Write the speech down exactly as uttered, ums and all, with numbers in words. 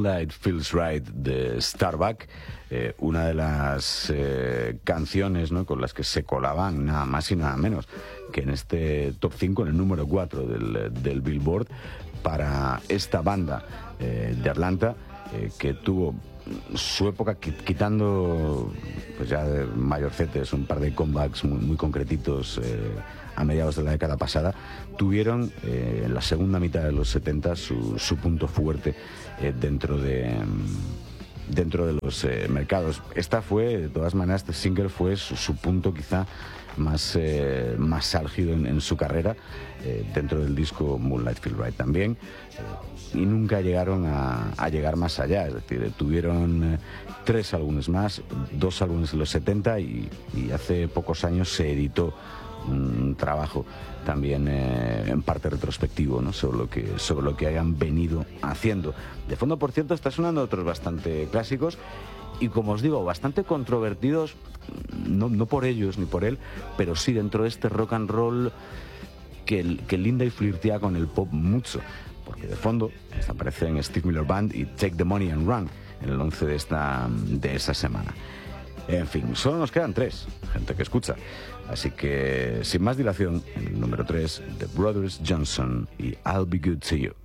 Moonlight Feels Right de Starbuck, eh, una de las eh, canciones, ¿no?, con las que se colaban nada más y nada menos que en este top cinco, en el número cuatro del, del Billboard, para esta banda eh, de Atlanta, eh, que tuvo su época quitando, pues ya de mayorcetes, un par de comebacks muy, muy concretitos eh, a mediados de la década pasada. Tuvieron eh, en la segunda mitad de los setenta su, su punto fuerte eh, dentro de dentro de los eh, mercados. Esta fue, de todas maneras, este single fue su, su punto quizá más, eh, más álgido en, en su carrera, eh, dentro del disco Moonlight Feel Right también, eh, y nunca llegaron a, a llegar más allá. Es decir, tuvieron eh, tres álbumes más, dos álbumes en los setenta, y, y hace pocos años se editó un trabajo también eh, en parte retrospectivo, ¿no?, sobre lo que sobre lo que hayan venido haciendo. De fondo, por cierto, está sonando otros bastante clásicos y, como os digo, bastante controvertidos, no, no por ellos ni por él, pero sí dentro de este rock and roll que, que linda y flirtea con el pop mucho, porque de fondo aparecen Steve Miller Band y Take the Money and Run en el once de esta de esta semana. En fin, solo nos quedan tres, gente que escucha. Así que, sin más dilación, el número tres, The Brothers Johnson y I'll Be Good to You.